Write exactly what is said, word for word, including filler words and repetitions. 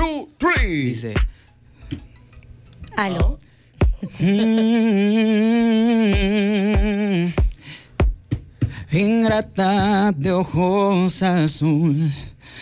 two, three. Dice. ¿Aló? Mm, ingrata de ojos azul,